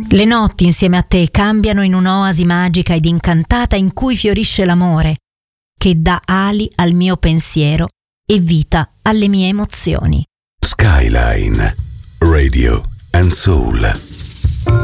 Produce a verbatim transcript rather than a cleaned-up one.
Le notti insieme a te cambiano in un'oasi magica ed incantata in cui fiorisce l'amore, che dà ali al mio pensiero e vita alle mie emozioni. Skyline Radio and Soul.